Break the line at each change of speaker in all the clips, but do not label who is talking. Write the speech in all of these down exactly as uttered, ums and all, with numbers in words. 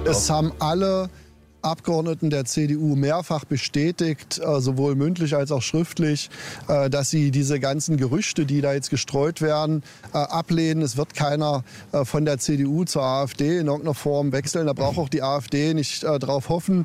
Es haben alle Abgeordneten der C D U mehrfach bestätigt, äh, sowohl mündlich als auch schriftlich, äh, dass sie diese ganzen Gerüchte, die da jetzt gestreut werden, äh, ablehnen. Es wird keiner äh, von der C D U zur AfD in irgendeiner Form wechseln. Da braucht auch die AfD nicht äh, drauf hoffen.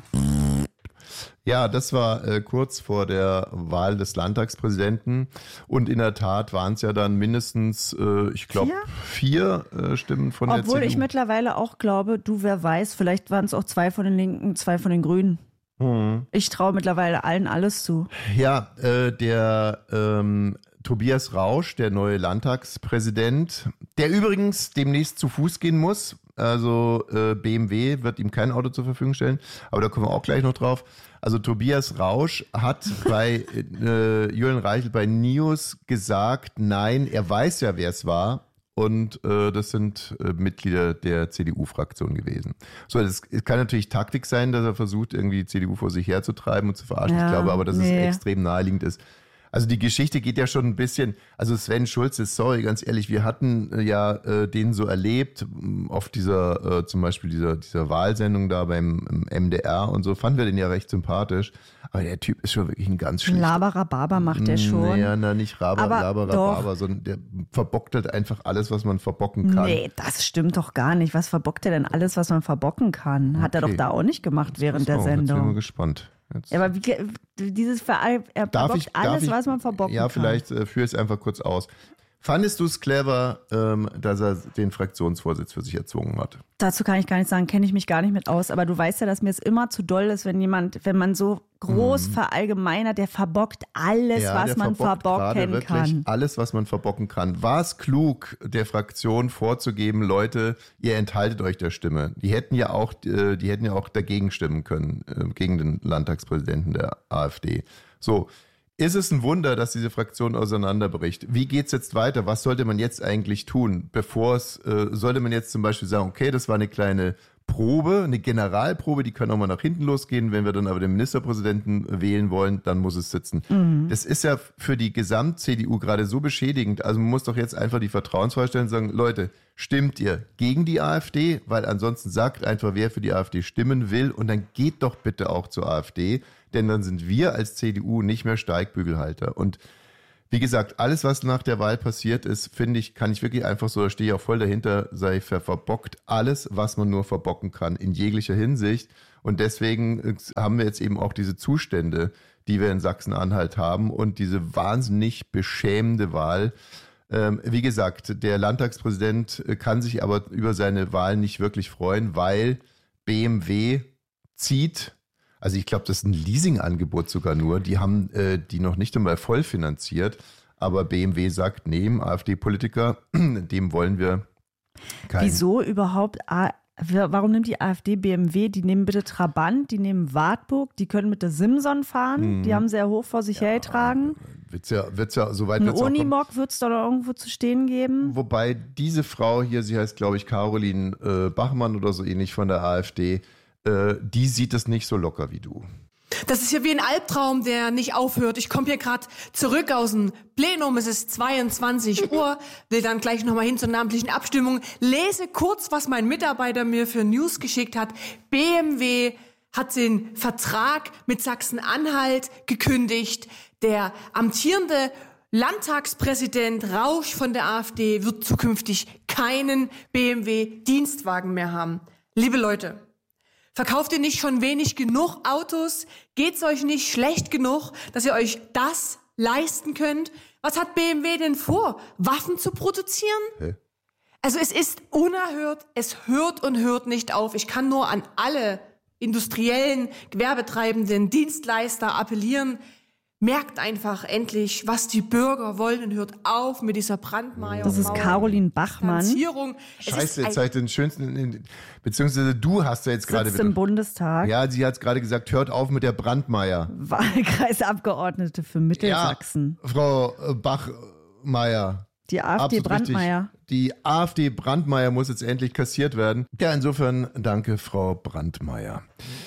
Ja, das war äh, kurz vor der Wahl des Landtagspräsidenten und in der Tat waren es ja dann mindestens, äh, ich glaube, vier, vier äh, Stimmen von
Obwohl
der C D U.
Obwohl ich mittlerweile auch glaube, du, wer weiß, vielleicht waren es auch zwei von den Linken, zwei von den Grünen. Mhm. Ich traue mittlerweile allen alles zu.
Ja, äh, der ähm, Tobias Rausch, der neue Landtagspräsident, der übrigens demnächst zu Fuß gehen muss. Also äh, B M W wird ihm kein Auto zur Verfügung stellen, aber da kommen wir auch gleich noch drauf. Also Tobias Rausch hat bei äh, Julian Reichel bei News gesagt, nein, er weiß ja, wer es war und äh, das sind äh, Mitglieder der C D U-Fraktion gewesen. So, das kann natürlich Taktik sein, dass er versucht, irgendwie die C D U vor sich herzutreiben und zu verarschen.
Ja,
ich glaube aber, dass
nee.
es extrem naheliegend ist. Also die Geschichte geht ja schon ein bisschen, also Sven Schulze, sorry, ganz ehrlich, wir hatten äh, ja äh, den so erlebt, auf dieser, äh, zum Beispiel dieser, dieser Wahlsendung da beim M D R und so, fanden wir den ja recht sympathisch, aber der Typ ist schon wirklich ein ganz schlechter.
Laberababa macht der schon.
Naja, na nicht Raber,
aber
Laberababa, sondern der verbockt halt einfach alles, was man verbocken kann.
Nee, das stimmt doch gar nicht. Was verbockt er denn alles, was man verbocken kann? Hat
Okay.
er doch da auch nicht gemacht
Jetzt
während der
auch, jetzt bin ich mal
Sendung.
gespannt. Jetzt.
Ja, aber wie, dieses Ver er
Darf
verbockt
ich, darf
alles,
ich,
was man verbocken
ja,
kann.
Ja, vielleicht äh, führe ich es einfach kurz aus. Fandest du es clever, ähm, dass er den Fraktionsvorsitz für sich erzwungen hat?
Dazu kann ich gar nicht sagen, kenne ich mich gar nicht mit aus. Aber du weißt ja, dass mir es immer zu doll ist, wenn jemand, wenn man so groß
Mhm.
verallgemeinert, der verbockt alles,
Ja,
was
der
man
verbockt gerade
verbocken
wirklich
kann.
alles, was man verbocken kann. War es klug, der Fraktion vorzugeben, Leute, ihr enthaltet euch der Stimme? Die hätten ja auch, äh, die hätten ja auch dagegen stimmen können, äh, gegen den Landtagspräsidenten der AfD. So. Ist es ein Wunder, dass diese Fraktion auseinanderbricht? Wie geht's jetzt weiter? Was sollte man jetzt eigentlich tun? Bevor es, äh, sollte man jetzt zum Beispiel sagen, okay, das war eine kleine Probe, eine Generalprobe, die kann auch mal nach hinten losgehen. Wenn wir dann aber den Ministerpräsidenten wählen wollen, dann muss es sitzen. Mhm. Das ist ja für die Gesamt-C D U gerade so beschädigend. Also man muss doch jetzt einfach die Vertrauensfrage stellen und sagen, Leute, stimmt ihr gegen die AfD? Weil ansonsten sagt einfach, wer für die AfD stimmen will und dann geht doch bitte auch zur AfD. Denn dann sind wir als C D U nicht mehr Steigbügelhalter. Und wie gesagt, alles, was nach der Wahl passiert ist, finde ich, kann ich wirklich einfach so, da stehe ich auch voll dahinter, sei ver- verbockt. Alles, was man nur verbocken kann, in jeglicher Hinsicht. Und deswegen haben wir jetzt eben auch diese Zustände, die wir in Sachsen-Anhalt haben und diese wahnsinnig beschämende Wahl. Ähm, wie gesagt, der Landtagspräsident kann sich aber über seine Wahl nicht wirklich freuen, weil B M W zieht. Also ich glaube, das ist ein Leasingangebot sogar nur. Die haben äh, die noch nicht einmal voll finanziert. Aber B M W sagt, nee, AfD-Politiker, dem wollen wir keinen.
Wieso überhaupt? Warum nimmt die AfD B M W? Die nehmen bitte Trabant, die nehmen Wartburg, die können mit der Simson fahren, hm. die haben sie ja hoch vor sich ja, hertragen.
Wird's ja, wird's ja, soweit
Ein
wird's auch
Unimog wird es da irgendwo zu stehen geben.
Wobei diese Frau hier, sie heißt, glaube ich, Caroline äh, Bachmann oder so ähnlich von der AfD, die sieht es nicht so locker wie du.
Das ist ja wie ein Albtraum, der nicht aufhört. Ich komme hier gerade zurück aus dem Plenum, es ist zweiundzwanzig Uhr, will dann gleich nochmal hin zur namentlichen Abstimmung, lese kurz, was mein Mitarbeiter mir für News geschickt hat. B M W hat den Vertrag mit Sachsen-Anhalt gekündigt. Der amtierende Landtagspräsident Rausch von der AfD wird zukünftig keinen B M W-Dienstwagen mehr haben. Liebe Leute, verkauft ihr nicht schon wenig genug Autos? Geht's euch nicht schlecht genug, dass ihr euch das leisten könnt? Was hat B M W denn vor? Waffen zu produzieren? Hä? Also es ist unerhört, es hört und hört nicht auf. Ich kann nur an alle industriellen, gewerbetreibenden Dienstleister appellieren. Merkt einfach endlich, was die Bürger wollen und hört auf mit dieser Brandmeier.
Das ist Caroline Bachmann.
Scheiße, jetzt halt den schönsten, beziehungsweise du hast ja jetzt gerade
sitzt im Bundestag.
Ja, sie hat gerade gesagt, hört auf mit der Brandmeier.
Wahlkreisabgeordnete für Mittelsachsen.
Ja, Frau Bachmeier.
Die AfD Brandmeier.
Die AfD Brandmeier muss jetzt endlich kassiert werden. Ja, insofern danke, Frau Brandmeier.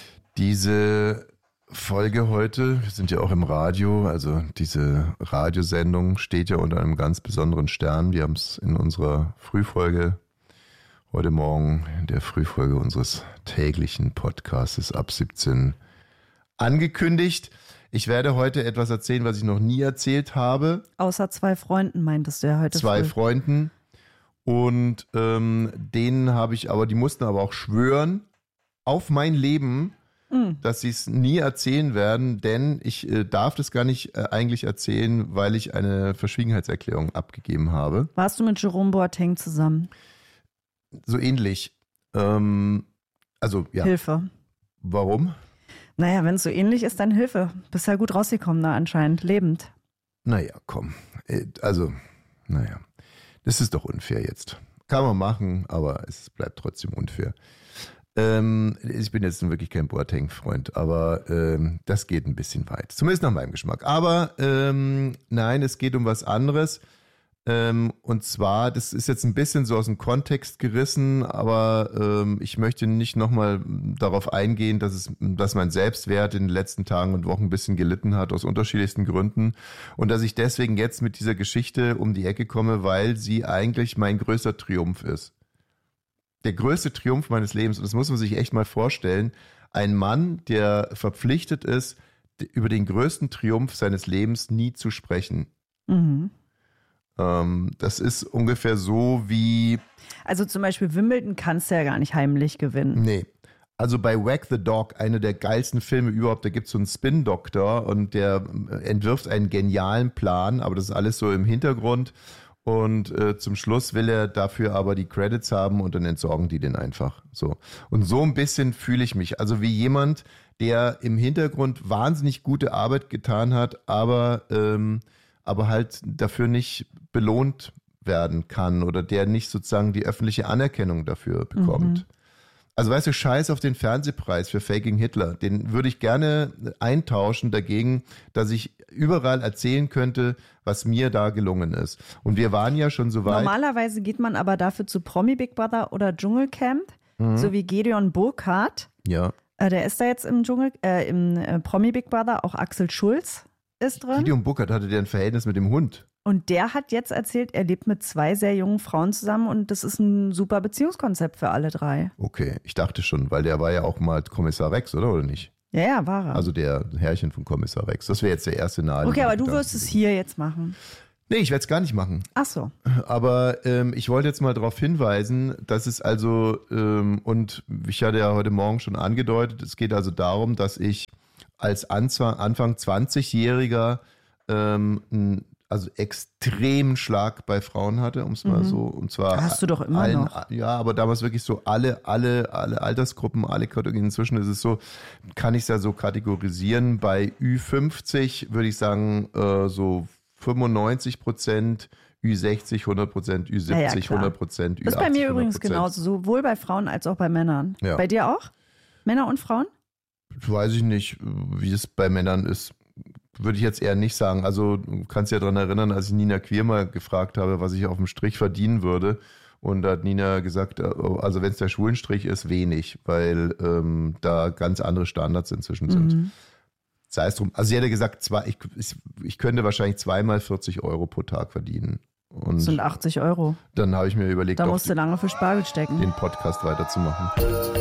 Diese Folge heute, wir sind ja auch im Radio, also diese Radiosendung steht ja unter einem ganz besonderen Stern. Wir haben es in unserer Frühfolge Heute Morgen in der Frühfolge unseres täglichen Podcasts ab siebzehn angekündigt. Ich werde heute etwas erzählen, was ich noch nie erzählt habe.
Außer zwei Freunden meintest du ja heute
Zwei
früh.
Freunden. Und ähm, denen habe ich aber, die mussten aber auch schwören auf mein Leben, mhm. dass sie es nie erzählen werden, denn ich äh, darf das gar nicht äh, eigentlich erzählen, weil ich eine Verschwiegenheitserklärung abgegeben habe.
Warst du mit Jerome Boateng zusammen?
So ähnlich. Ähm, also, ja.
Hilfe.
Warum?
Naja, wenn es so ähnlich ist, dann Hilfe. Bist ja gut rausgekommen da anscheinend, lebend.
Naja, komm. Also, naja. Das ist doch unfair jetzt. Kann man machen, aber es bleibt trotzdem unfair. Ähm, ich bin jetzt wirklich kein Boateng-Freund, aber ähm, das geht ein bisschen weit. Zumindest nach meinem Geschmack. Aber ähm, nein, es geht um was anderes. Ähm, und zwar, das ist jetzt ein bisschen so aus dem Kontext gerissen, aber ähm, ich möchte nicht nochmal darauf eingehen, dass es, dass mein Selbstwert in den letzten Tagen und Wochen ein bisschen gelitten hat, aus unterschiedlichsten Gründen. Und dass ich deswegen jetzt mit dieser Geschichte um die Ecke komme, weil sie eigentlich mein größter Triumph ist. Der größte Triumph meines Lebens, und das muss man sich echt mal vorstellen, ein Mann, der verpflichtet ist, über den größten Triumph seines Lebens nie zu sprechen.
Mhm.
Das ist ungefähr so wie...
Also zum Beispiel Wimbledon kannst du ja gar nicht heimlich gewinnen.
Nee. Also bei Wag the Dog, einer der geilsten Filme überhaupt, da gibt es so einen Spin-Doktor und der entwirft einen genialen Plan, aber das ist alles so im Hintergrund und äh, zum Schluss will er dafür aber die Credits haben und dann entsorgen die den einfach. So. Und so ein bisschen fühle ich mich. Also wie jemand, der im Hintergrund wahnsinnig gute Arbeit getan hat, aber... Ähm, aber halt dafür nicht belohnt werden kann oder der nicht sozusagen die öffentliche Anerkennung dafür bekommt. Mhm. Also weißt du, scheiß auf den Fernsehpreis für Faking Hitler, den würde ich gerne eintauschen dagegen, dass ich überall erzählen könnte, was mir da gelungen ist. Und wir waren ja schon so weit.
Normalerweise geht man aber dafür zu Promi Big Brother oder Dschungelcamp, mhm. so wie Gedeon Burkhardt.
Ja.
Äh, der ist da jetzt im Dschungel, äh, im äh, Promi Big Brother, auch Axel Schulz ist drin.
Gideon Burkhardt hatte der ein Verhältnis mit dem Hund.
Und der hat jetzt erzählt, er lebt mit zwei sehr jungen Frauen zusammen und das ist ein super Beziehungskonzept für alle drei.
Okay, ich dachte schon, weil der war ja auch mal Kommissar Rex, oder? Oder nicht?
Ja, ja, war er.
Also der Herrchen von Kommissar Rex. Das wäre jetzt der erste Nahe.
Okay, aber du wirst es hier jetzt machen.
Nee, ich werde es gar nicht machen.
Ach so.
Aber ähm, ich wollte jetzt mal darauf hinweisen, dass es also, ähm, und ich hatte ja heute Morgen schon angedeutet, es geht also darum, dass ich als Anfang zwanzigjähriger ähm, also extremen Schlag bei Frauen hatte, um es mal mhm. so, und zwar
hast du doch immer
allen,
noch.
Ja, aber damals wirklich so alle, alle, alle Altersgruppen, alle Kategorien. Inzwischen ist es so, kann ich es ja so kategorisieren. Bei Ü fünfzig würde ich sagen äh, so fünfundneunzig Prozent, Ü sechzig, hundert Prozent, Ü siebzig, ja, ja, hundert Prozent, Ü achtzig,
das ist bei mir übrigens genauso, sowohl bei Frauen als auch bei Männern.
Ja.
Bei dir auch? Männer und Frauen?
Weiß ich nicht, wie es bei Männern ist. Würde ich jetzt eher nicht sagen. Also du kannst dich ja daran erinnern, als ich Nina Queer mal gefragt habe, was ich auf dem Strich verdienen würde. Und da hat Nina gesagt, also wenn es der Schwulenstrich ist, wenig, weil ähm, da ganz andere Standards inzwischen sind.
Mhm.
Sei es drum. Also sie hätte gesagt, zwei, ich, ich, ich könnte wahrscheinlich zweimal vierzig Euro pro Tag verdienen. Und
das sind achtzig Euro.
Dann habe ich mir überlegt,
da musst du lange für Spargel stecken.
Den Podcast weiterzumachen.